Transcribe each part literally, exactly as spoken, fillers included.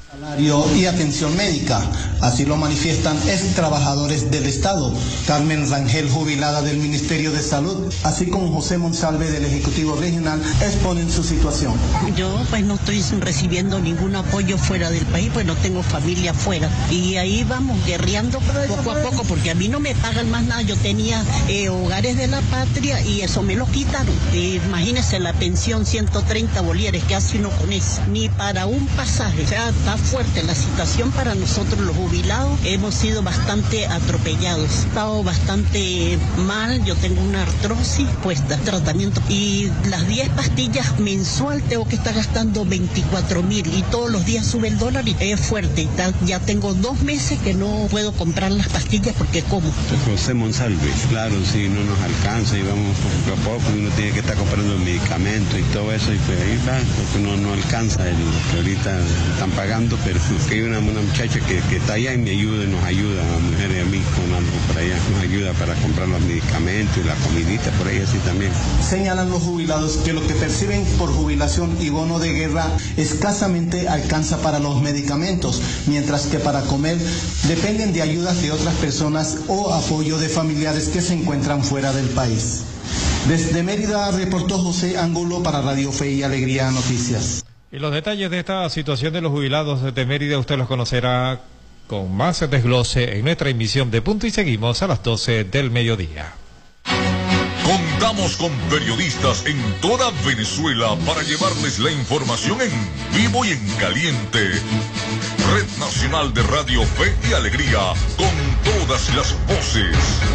Salario y atención médica. Así lo manifiestan ex trabajadores del Estado. Carmen Rangel, jubilada del Ministerio de Salud, así como José Monsalve del Ejecutivo Regional, exponen su situación. Yo pues no estoy recibiendo ningún apoyo fuera del país, pues no tengo familia fuera. Y ahí vamos guerreando poco a poco, porque a mí no me pagan más nada. Yo tenía eh, hogares de la patria y eso me lo quitaron. Eh, imagínense la pensión, ciento treinta bolívares, ¿qué hace uno con eso? Ni para un pasaje. O sea, está fuerte la situación para nosotros los jubilados. Hemos sido bastante atropellados. He estado bastante mal. Yo tengo una artrosis puesta, tratamiento. Y las diez pastillas mensual tengo que estar gastando veinticuatro mil. Y todos los días sube el dólar y es fuerte. Ya tengo dos meses que no puedo comprar las pastillas porque como. José Monsalve, claro, si no nos alcanza y vamos poco a poco, uno tiene que estar comprando medicamentos y todo eso. Y pues ahí va, porque no, no alcanza el que ahorita están pagando. Pero que hay una, una muchacha que, que está allá y me ayuda, y nos ayuda a la mujer y a mí con algo por allá, nos ayuda para comprar los medicamentos y la comidita por ahí así también. Señalan los jubilados que lo que perciben por jubilación y bono de guerra escasamente alcanza para los medicamentos, mientras que para comer dependen de ayudas de otras personas o apoyo de familiares que se encuentran fuera del país. Desde Mérida reportó José Angulo para Radio Fe y Alegría Noticias. Y los detalles de esta situación de los jubilados de Mérida usted los conocerá con más desglose en nuestra emisión de Punto y Seguimos a las doce del mediodía. Contamos con periodistas en toda Venezuela para llevarles la información en vivo y en caliente. Red Nacional de Radio Fe y Alegría, con todas las voces.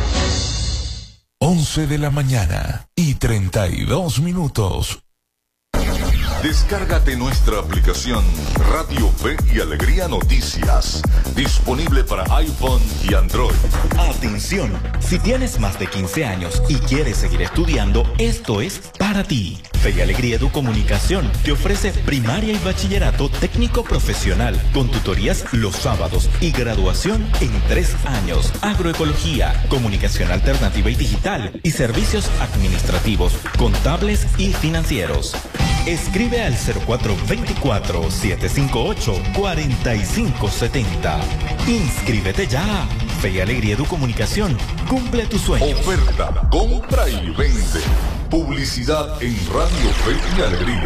once de la mañana y treinta y dos minutos. Descárgate nuestra aplicación Radio Fe y Alegría Noticias, disponible para iPhone y Android. Atención, si tienes más de quince años y quieres seguir estudiando, esto es para ti. Fe y Alegría Educomunicación te ofrece primaria y bachillerato técnico profesional con tutorías los sábados y graduación en tres años. Agroecología, comunicación alternativa y digital y servicios administrativos, contables y financieros. Escribe al cero cuatro dos cuatro, siete cinco ocho, cuatro cinco siete cero. Inscríbete ya. Fe y Alegría Educomunicación cumple tus sueños. Oferta, compra y vende. Publicidad en Radio Fe y Alegría.